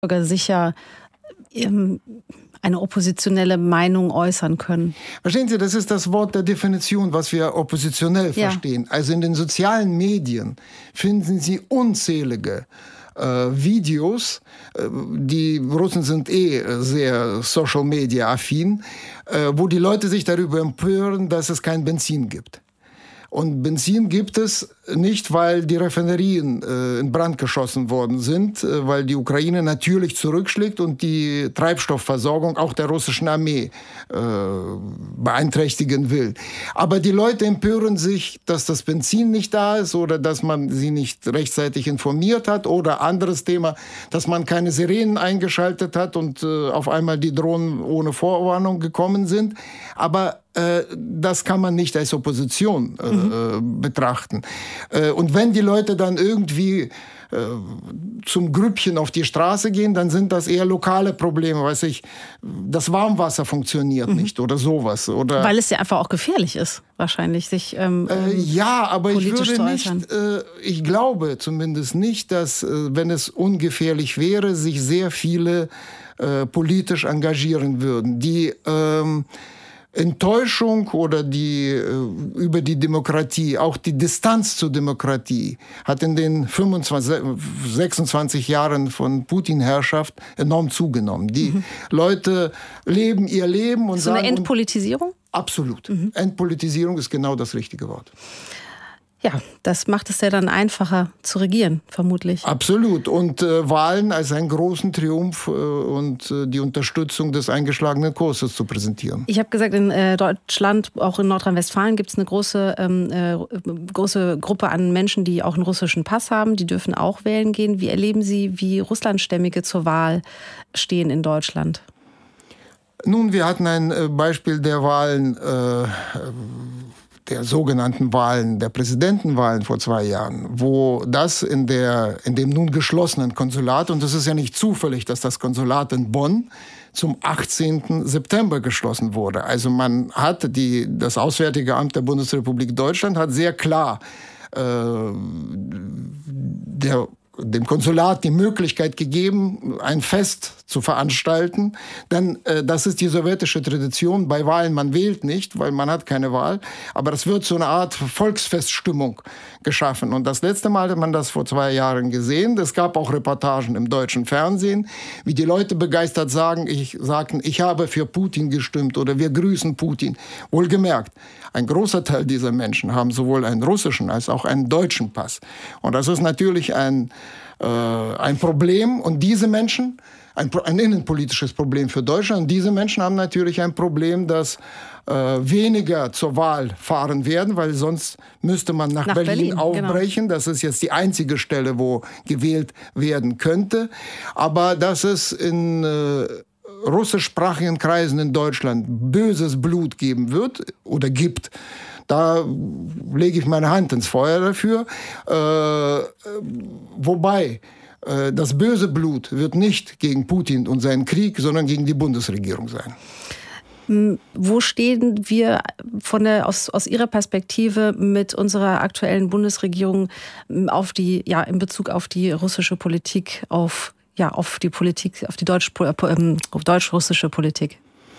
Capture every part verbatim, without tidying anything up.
Bürger sicher ähm, eine oppositionelle Meinung äußern können. Verstehen Sie, das ist das Wort der Definition, was wir oppositionell ja. verstehen. Also in den sozialen Medien finden Sie unzählige äh, Videos, äh, die Russen sind eh sehr Social-Media-affin, äh, wo die Leute sich darüber empören, dass es kein Benzin gibt. Und Benzin gibt es nicht, weil die Raffinerien äh, in Brand geschossen worden sind, äh, weil die Ukraine natürlich zurückschlägt und die Treibstoffversorgung auch der russischen Armee äh, beeinträchtigen will. Aber die Leute empören sich, dass das Benzin nicht da ist oder dass man sie nicht rechtzeitig informiert hat oder anderes Thema, dass man keine Sirenen eingeschaltet hat und äh, auf einmal die Drohnen ohne Vorwarnung gekommen sind. Aber äh, das kann man nicht als Opposition äh, mhm. betrachten. Und wenn die Leute dann irgendwie äh, zum Grüppchen auf die Straße gehen, dann sind das eher lokale Probleme. Weiß ich, das Warmwasser funktioniert mhm. nicht oder sowas. Oder weil es ja einfach auch gefährlich ist, wahrscheinlich, sich ähm, äh, ja, aber ich würde nicht, äußern. äh, ich glaube zumindest nicht, dass, äh, wenn es ungefährlich wäre, sich sehr viele äh, politisch engagieren würden. Die ähm, Enttäuschung oder die äh, über die Demokratie, auch die Distanz zur Demokratie, hat in den fünfundzwanzig, sechsundzwanzig Jahren von Putin-Herrschaft enorm zugenommen. Die mhm. Leute leben ihr Leben und so sagen... eine Entpolitisierung? Absolut. Mhm. Entpolitisierung ist genau das richtige Wort. Ja, das macht es ja dann einfacher zu regieren, vermutlich. Absolut. Und äh, Wahlen als einen großen Triumph äh, und äh, die Unterstützung des eingeschlagenen Kurses zu präsentieren. Ich habe gesagt, in äh, Deutschland, auch in Nordrhein-Westfalen, gibt es eine große, ähm, äh, große Gruppe an Menschen, die auch einen russischen Pass haben. Die dürfen auch wählen gehen. Wie erleben Sie, wie Russlandstämmige zur Wahl stehen in Deutschland? Nun, wir hatten ein äh, Beispiel der Wahlen... Äh, der sogenannten Wahlen, der Präsidentenwahlen vor zwei Jahren, wo das in, der, in dem nun geschlossenen Konsulat, und es ist ja nicht zufällig, dass das Konsulat in Bonn zum achtzehnten September geschlossen wurde. Also man hat die, das Auswärtige Amt der Bundesrepublik Deutschland hat sehr klar äh, der dem Konsulat die Möglichkeit gegeben, ein Fest zu veranstalten. Denn äh, das ist die sowjetische Tradition. Bei Wahlen, man wählt nicht, weil man hat keine Wahl. Aber es wird so eine Art Volksfeststimmung geschaffen. Und das letzte Mal hat man das vor zwei Jahren gesehen. Es gab auch Reportagen im deutschen Fernsehen, wie die Leute begeistert sagen, ich, sagten, ich habe für Putin gestimmt oder wir grüßen Putin. Wohlgemerkt, ein großer Teil dieser Menschen haben sowohl einen russischen als auch einen deutschen Pass. Und das ist natürlich ein ein Problem und diese Menschen, ein, ein innenpolitisches Problem für Deutschland, und diese Menschen haben natürlich ein Problem, dass äh, weniger zur Wahl fahren werden, weil sonst müsste man nach, nach Berlin, Berlin aufbrechen. Genau. Das ist jetzt die einzige Stelle, wo gewählt werden könnte. Aber dass es in äh, russischsprachigen Kreisen in Deutschland böses Blut geben wird oder gibt, da lege ich meine Hand ins Feuer dafür. Äh, wobei, äh, das böse Blut wird nicht gegen Putin und seinen Krieg, sondern gegen die Bundesregierung sein. Wo stehen wir von der, aus, aus Ihrer Perspektive mit unserer aktuellen Bundesregierung auf die, ja, in Bezug auf die russische Politik, auf, ja, auf die Politik, auf die deutsch, äh, deutsch-russische Politik?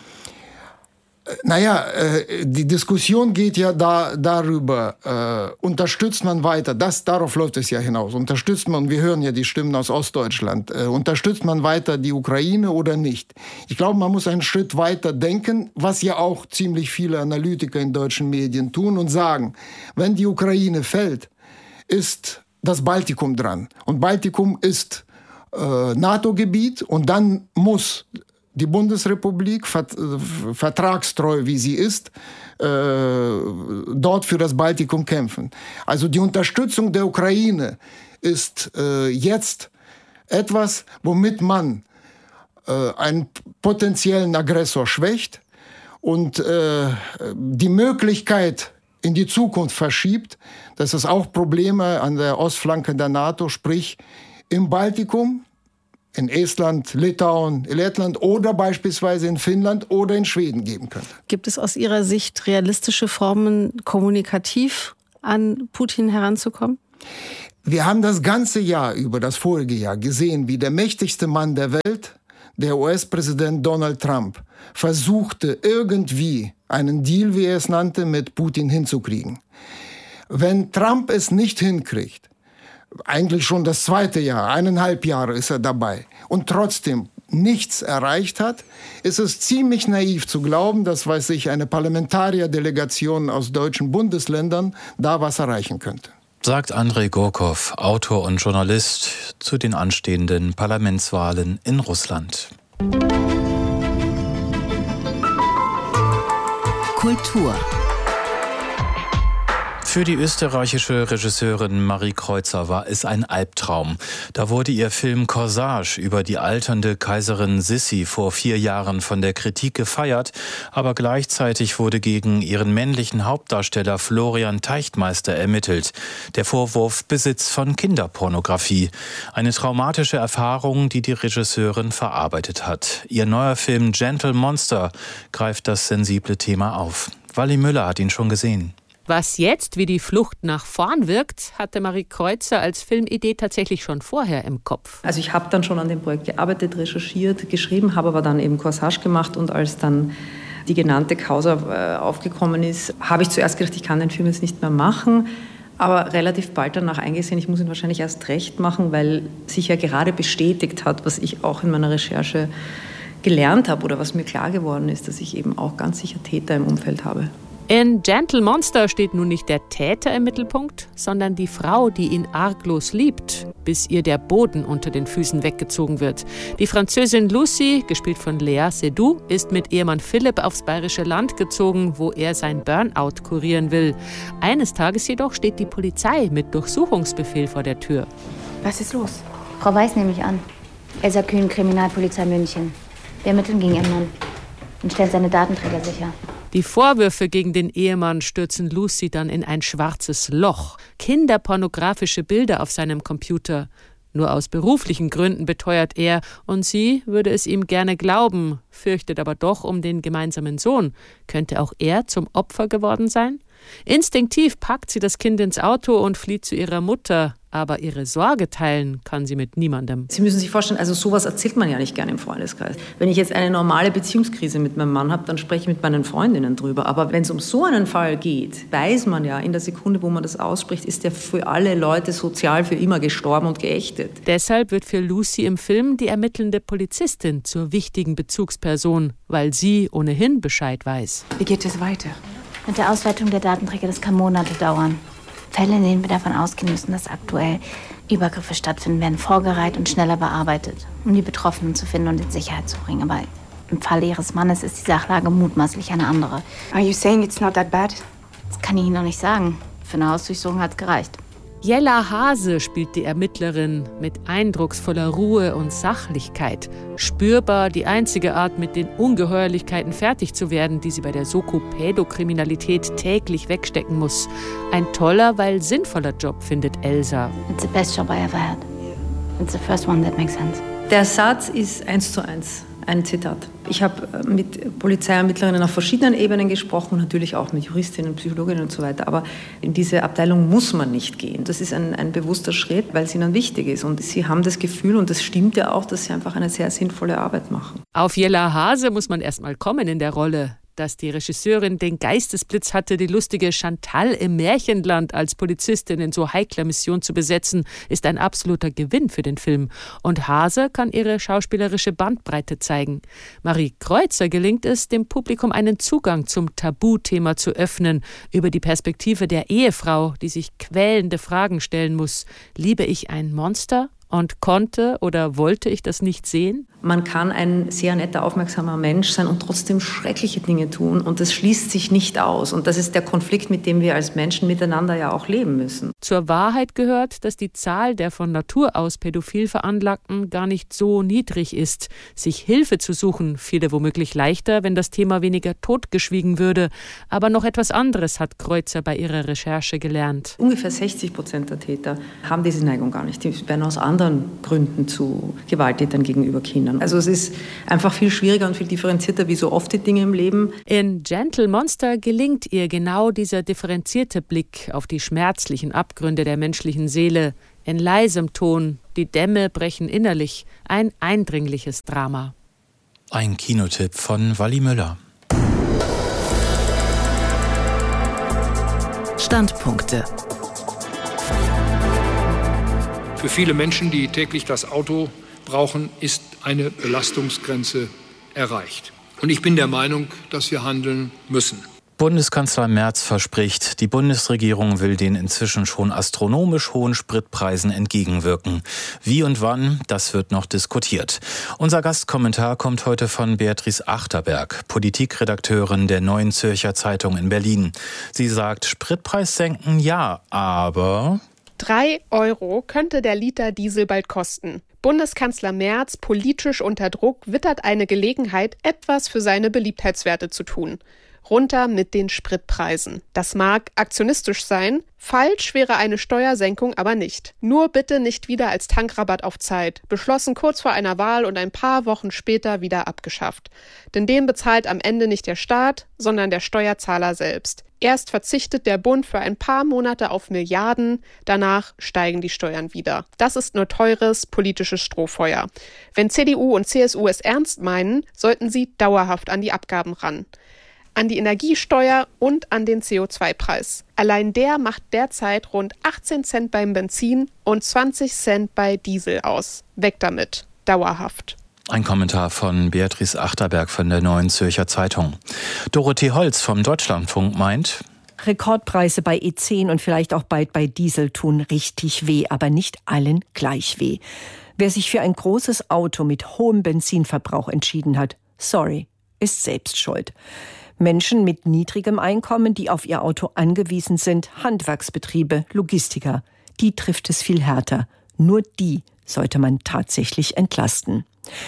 Naja, äh, die Diskussion geht ja da, darüber, äh, unterstützt man weiter, das, darauf läuft es ja hinaus, unterstützt man, wir hören ja die Stimmen aus Ostdeutschland, äh, unterstützt man weiter die Ukraine oder nicht? Ich glaube, man muss einen Schritt weiter denken, was ja auch ziemlich viele Analytiker in deutschen Medien tun und sagen, wenn die Ukraine fällt, ist das Baltikum dran. Und Baltikum ist äh, NATO-Gebiet und dann muss die Bundesrepublik, vertragstreu wie sie ist, äh, dort für das Baltikum kämpfen. Also die Unterstützung der Ukraine ist äh, jetzt etwas, womit man äh, einen potenziellen Aggressor schwächt und äh, die Möglichkeit in die Zukunft verschiebt, dass es auch Probleme an der Ostflanke der NATO, sprich im Baltikum, in Estland, Litauen, Lettland oder beispielsweise in Finnland oder in Schweden geben könnte. Gibt es aus Ihrer Sicht realistische Formen, kommunikativ an Putin heranzukommen? Wir haben das ganze Jahr über, das vorige Jahr, gesehen, wie der mächtigste Mann der Welt, der U S-Präsident Donald Trump, versuchte irgendwie einen Deal, wie er es nannte, mit Putin hinzukriegen. Wenn Trump es nicht hinkriegt, eigentlich schon das zweite Jahr, eineinhalb Jahre ist er dabei, und trotzdem nichts erreicht hat, ist es ziemlich naiv zu glauben, dass, weiß ich, eine Parlamentarierdelegation aus deutschen Bundesländern da was erreichen könnte. Sagt Andrei Gurkow, Autor und Journalist, zu den anstehenden Parlamentswahlen in Russland. Kultur. Für die österreichische Regisseurin Marie Kreuzer war es ein Albtraum. Da wurde ihr Film Corsage über die alternde Kaiserin Sissi vor vier Jahren von der Kritik gefeiert, aber gleichzeitig wurde gegen ihren männlichen Hauptdarsteller Florian Teichtmeister ermittelt. Der Vorwurf Besitz von Kinderpornografie. Eine traumatische Erfahrung, die die Regisseurin verarbeitet hat. Ihr neuer Film Gentle Monster greift das sensible Thema auf. Wally Müller hat ihn schon gesehen. Was jetzt wie die Flucht nach vorn wirkt, hatte Marie Kreuzer als Filmidee tatsächlich schon vorher im Kopf. Also ich habe dann schon an dem Projekt gearbeitet, recherchiert, geschrieben, habe aber dann eben Corsage gemacht, und als dann die genannte Causa aufgekommen ist, habe ich zuerst gedacht, ich kann den Film jetzt nicht mehr machen, aber relativ bald danach eingesehen, ich muss ihn wahrscheinlich erst recht machen, weil sich ja gerade bestätigt hat, was ich auch in meiner Recherche gelernt habe oder was mir klar geworden ist, dass ich eben auch ganz sicher Täter im Umfeld habe. In Gentle Monster steht nun nicht der Täter im Mittelpunkt, sondern die Frau, die ihn arglos liebt, bis ihr der Boden unter den Füßen weggezogen wird. Die Französin Lucy, gespielt von Léa Seydoux, ist mit Ehemann Philipp aufs bayerische Land gezogen, wo er sein Burnout kurieren will. Eines Tages jedoch steht die Polizei mit Durchsuchungsbefehl vor der Tür. Was ist los? Frau Weiß nehme ich an. Elsa Kühn, Kriminalpolizei München. Wir ermitteln gegen ihren Mann und stellen seine Datenträger sicher. Die Vorwürfe gegen den Ehemann stürzen Lucy dann in ein schwarzes Loch. Kinderpornografische Bilder auf seinem Computer. Nur aus beruflichen Gründen beteuert er, und sie würde es ihm gerne glauben, fürchtet aber doch um den gemeinsamen Sohn. Könnte auch er zum Opfer geworden sein? Instinktiv packt sie das Kind ins Auto und flieht zu ihrer Mutter. Aber ihre Sorge teilen kann sie mit niemandem. Sie müssen sich vorstellen, also sowas erzählt man ja nicht gerne im Freundeskreis. Wenn ich jetzt eine normale Beziehungskrise mit meinem Mann habe, dann spreche ich mit meinen Freundinnen drüber. Aber wenn es um so einen Fall geht, weiß man ja, in der Sekunde, wo man das ausspricht, ist der für alle Leute sozial für immer gestorben und geächtet. Deshalb wird für Lucy im Film die ermittelnde Polizistin zur wichtigen Bezugsperson, weil sie ohnehin Bescheid weiß. Wie geht es weiter? Mit der Auswertung der Datenträger, das kann Monate dauern. Fälle, in denen wir davon ausgehen müssen, dass aktuell Übergriffe stattfinden, werden vorgereiht und schneller bearbeitet, um die Betroffenen zu finden und in Sicherheit zu bringen. Aber im Falle ihres Mannes ist die Sachlage mutmaßlich eine andere. Are you saying it's not that bad? Das kann ich Ihnen noch nicht sagen. Für eine Hausdurchsuchung hat es gereicht. Jella Hase spielt die Ermittlerin mit eindrucksvoller Ruhe und Sachlichkeit. Spürbar die einzige Art, mit den Ungeheuerlichkeiten fertig zu werden, die sie bei der Soko-Pädokriminalität täglich wegstecken muss. Ein toller, weil sinnvoller Job, findet Elsa. It's the best job I ever had. It's the first one that makes sense. Der Satz ist eins zu eins ein Zitat. Ich habe mit Polizeiermittlerinnen auf verschiedenen Ebenen gesprochen, natürlich auch mit Juristinnen, Psychologinnen und so weiter, aber in diese Abteilung muss man nicht gehen. Das ist ein, ein bewusster Schritt, weil es ihnen wichtig ist, und sie haben das Gefühl, und das stimmt ja auch, dass sie einfach eine sehr sinnvolle Arbeit machen. Auf Jella Hase muss man erst mal kommen in der Rolle. Dass die Regisseurin den Geistesblitz hatte, die lustige Chantal im Märchenland als Polizistin in so heikler Mission zu besetzen, ist ein absoluter Gewinn für den Film. Und Hase kann ihre schauspielerische Bandbreite zeigen. Marie Kreuzer gelingt es, dem Publikum einen Zugang zum Tabuthema zu öffnen, über die Perspektive der Ehefrau, die sich quälende Fragen stellen muss. Liebe ich ein Monster? Und konnte oder wollte ich das nicht sehen? Man kann ein sehr netter, aufmerksamer Mensch sein und trotzdem schreckliche Dinge tun. Und das schließt sich nicht aus. Und das ist der Konflikt, mit dem wir als Menschen miteinander ja auch leben müssen. Zur Wahrheit gehört, dass die Zahl der von Natur aus pädophil Veranlagten gar nicht so niedrig ist. Sich Hilfe zu suchen, fiele womöglich leichter, wenn das Thema weniger totgeschwiegen würde. Aber noch etwas anderes hat Kreuzer bei ihrer Recherche gelernt. Ungefähr sechzig Prozent der Täter haben diese Neigung gar nicht. Die werden aus anderen Gründen zu Gewalttätern gegenüber Kindern. Also es ist einfach viel schwieriger und viel differenzierter, wie so oft die Dinge im Leben. In Gentle Monster gelingt ihr genau dieser differenzierte Blick auf die schmerzlichen Abgründe der menschlichen Seele. In leisem Ton, die Dämme brechen innerlich, ein eindringliches Drama. Ein Kinotipp von Walli Müller. Standpunkte. Für viele Menschen, die täglich das Auto brauchen, ist eine Belastungsgrenze erreicht. Und ich bin der Meinung, dass wir handeln müssen. Bundeskanzler Merz verspricht, die Bundesregierung will den inzwischen schon astronomisch hohen Spritpreisen entgegenwirken. Wie und wann, das wird noch diskutiert. Unser Gastkommentar kommt heute von Beatrice Achterberg, Politikredakteurin der Neuen Zürcher Zeitung in Berlin. Sie sagt, Spritpreis senken ja, aber... Drei Euro könnte der Liter Diesel bald kosten. Bundeskanzler Merz, politisch unter Druck, wittert eine Gelegenheit, etwas für seine Beliebtheitswerte zu tun. Runter mit den Spritpreisen. Das mag aktionistisch sein, falsch wäre eine Steuersenkung aber nicht. Nur bitte nicht wieder als Tankrabatt auf Zeit, beschlossen kurz vor einer Wahl und ein paar Wochen später wieder abgeschafft. Denn den bezahlt am Ende nicht der Staat, sondern der Steuerzahler selbst. Erst verzichtet der Bund für ein paar Monate auf Milliarden, danach steigen die Steuern wieder. Das ist nur teures politisches Strohfeuer. Wenn C D U und C S U es ernst meinen, sollten sie dauerhaft an die Abgaben ran. An die Energiesteuer und an den C O zwei Preis. Allein der macht derzeit rund achtzehn Cent beim Benzin und zwanzig Cent bei Diesel aus. Weg damit. Dauerhaft. Ein Kommentar von Beatrice Achterberg von der Neuen Zürcher Zeitung. Dorothee Holz vom Deutschlandfunk meint... Rekordpreise bei E zehn und vielleicht auch bald bei Diesel tun richtig weh, aber nicht allen gleich weh. Wer sich für ein großes Auto mit hohem Benzinverbrauch entschieden hat, sorry, ist selbst schuld. Menschen mit niedrigem Einkommen, die auf ihr Auto angewiesen sind, Handwerksbetriebe, Logistiker, die trifft es viel härter. Nur die sollte man tatsächlich entlasten.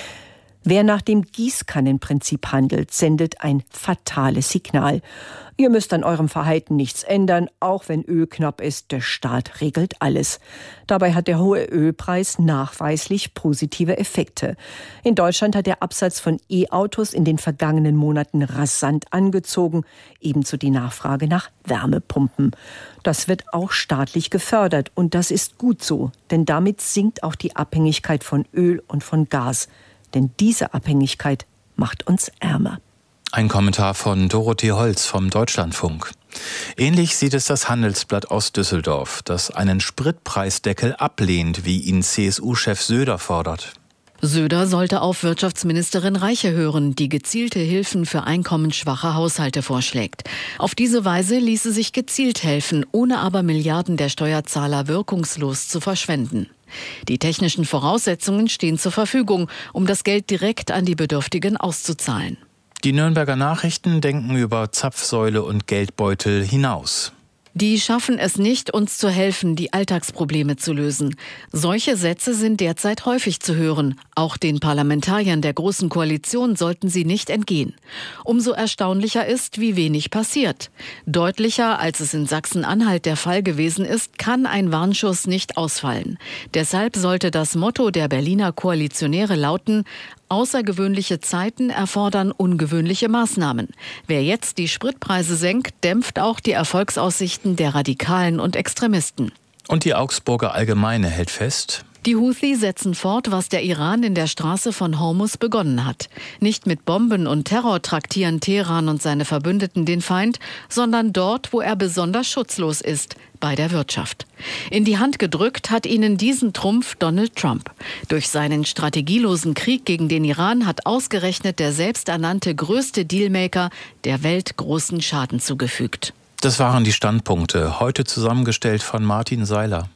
Wer nach dem Gießkannenprinzip handelt, sendet ein fatales Signal. Ihr müsst an eurem Verhalten nichts ändern, auch wenn Öl knapp ist, der Staat regelt alles. Dabei hat der hohe Ölpreis nachweislich positive Effekte. In Deutschland hat der Absatz von E-Autos in den vergangenen Monaten rasant angezogen, ebenso die Nachfrage nach Wärmepumpen. Das wird auch staatlich gefördert und das ist gut so, denn damit sinkt auch die Abhängigkeit von Öl und von Gas. Denn diese Abhängigkeit macht uns ärmer. Ein Kommentar von Dorothee Holz vom Deutschlandfunk. Ähnlich sieht es das Handelsblatt aus Düsseldorf, das einen Spritpreisdeckel ablehnt, wie ihn C S U-Chef Söder fordert. Söder sollte auf Wirtschaftsministerin Reiche hören, die gezielte Hilfen für einkommensschwache Haushalte vorschlägt. Auf diese Weise ließe sich gezielt helfen, ohne aber Milliarden der Steuerzahler wirkungslos zu verschwenden. Die technischen Voraussetzungen stehen zur Verfügung, um das Geld direkt an die Bedürftigen auszuzahlen. Die Nürnberger Nachrichten denken über Zapfsäule und Geldbeutel hinaus. Die schaffen es nicht, uns zu helfen, die Alltagsprobleme zu lösen. Solche Sätze sind derzeit häufig zu hören. Auch den Parlamentariern der Großen Koalition sollten sie nicht entgehen. Umso erstaunlicher ist, wie wenig passiert. Deutlicher, als es in Sachsen-Anhalt der Fall gewesen ist, kann ein Warnschuss nicht ausfallen. Deshalb sollte das Motto der Berliner Koalitionäre lauten: Außergewöhnliche Zeiten erfordern ungewöhnliche Maßnahmen. Wer jetzt die Spritpreise senkt, dämpft auch die Erfolgsaussichten der Radikalen und Extremisten. Und die Augsburger Allgemeine hält fest: Die Houthi setzen fort, was der Iran in der Straße von Hormuz begonnen hat. Nicht mit Bomben und Terror traktieren Teheran und seine Verbündeten den Feind, sondern dort, wo er besonders schutzlos ist, bei der Wirtschaft. In die Hand gedrückt hat ihnen diesen Trumpf Donald Trump. Durch seinen strategielosen Krieg gegen den Iran hat ausgerechnet der selbsternannte größte Dealmaker der Welt großen Schaden zugefügt. Das waren die Standpunkte, heute zusammengestellt von Martin Seiler.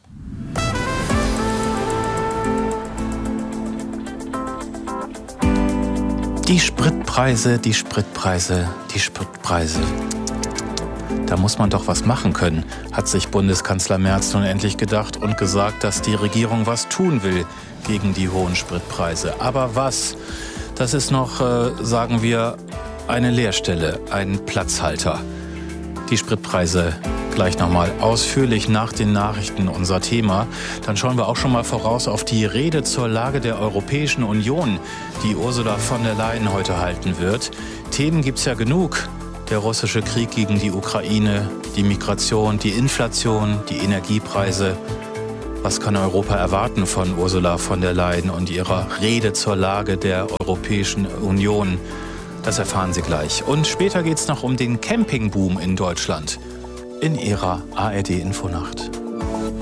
Die Spritpreise, die Spritpreise, die Spritpreise. Da muss man doch was machen können, hat sich Bundeskanzler Merz nun endlich gedacht und gesagt, dass die Regierung was tun will gegen die hohen Spritpreise. Aber was? Das ist noch, äh, sagen wir, eine Leerstelle, ein Platzhalter. Die Spritpreise gleich nochmal ausführlich nach den Nachrichten unser Thema. Dann schauen wir auch schon mal voraus auf die Rede zur Lage der Europäischen Union, die Ursula von der Leyen heute halten wird. Themen gibt's ja genug. Der russische Krieg gegen die Ukraine, die Migration, die Inflation, die Energiepreise. Was kann Europa erwarten von Ursula von der Leyen und ihrer Rede zur Lage der Europäischen Union? Das erfahren Sie gleich. Und später geht es noch um den Campingboom in Deutschland in Ihrer A R D Infonacht.